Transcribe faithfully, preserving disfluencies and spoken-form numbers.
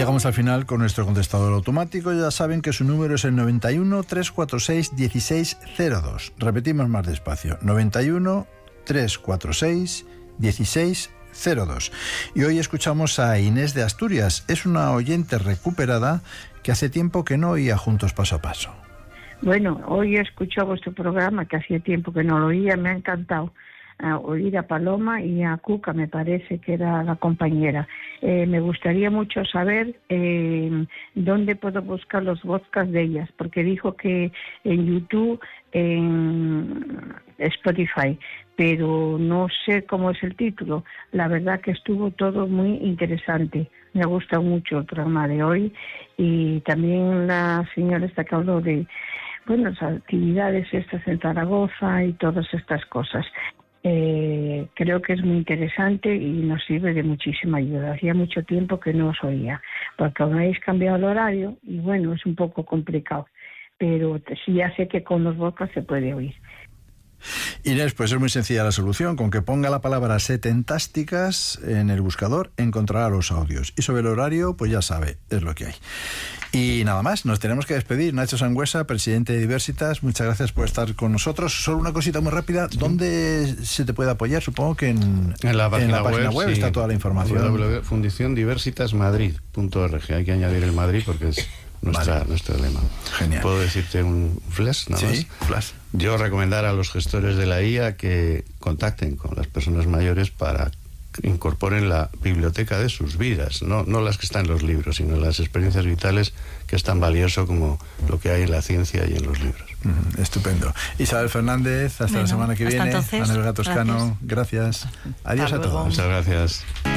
llegamos al final con nuestro contestador automático. Ya saben que su número es el noventa y uno, trescientos cuarenta y seis, dieciséis cero dos. Repetimos más despacio. noventa y uno, trescientos cuarenta y seis, dieciséis cero dos. Y hoy escuchamos a Inés de Asturias. Es una oyente recuperada que hace tiempo que no oía Juntos Paso a Paso. Bueno, hoy he escuchado vuestro programa, que hacía tiempo que no lo oía, me ha encantado. A oír a Paloma y a Cuca, me parece que era la compañera. Eh, me gustaría mucho saber eh, dónde puedo buscar los podcasts de ellas, porque dijo que en YouTube, en Spotify, pero no sé cómo es el título. La verdad que estuvo todo muy interesante. Me ha gustado mucho el programa de hoy, y también la señora esta que habló de, bueno, las actividades estas en Zaragoza y todas estas cosas. Eh, creo que es muy interesante y nos sirve de muchísima ayuda. Hacía mucho tiempo que no os oía, porque aún habéis cambiado el horario y bueno, es un poco complicado, pero sí, ya sé que con los podcasts se puede oír. Inés, pues es muy sencilla la solución. Con que ponga la palabra Setentásticas en el buscador, encontrará los audios. Y sobre el horario, pues ya sabe, es lo que hay. Y nada más, nos tenemos que despedir. Nacho Sangüesa, presidente de Diversitas, muchas gracias por estar con nosotros. Solo una cosita muy rápida, sí. ¿Dónde se te puede apoyar? Supongo que en, en la página, en la página web, web sí, está toda la información. w w w punto fundición diversitas madrid punto org. Hay que añadir el Madrid porque es nuestra, vale. nuestro lema. Genial. ¿Puedo decirte un flash nada sí, más? Flash. Yo recomendar a los gestores de la I A que contacten con las personas mayores para que incorporen la biblioteca de sus vidas, no, no las que están en los libros, sino las experiencias vitales, que es tan valioso como lo que hay en la ciencia y en los libros. Mm, estupendo. Isabel Fernández, hasta bueno, la semana que viene. Entonces, Ana Belga Toscano, gracias. gracias. Adiós a todos. Muchas gracias.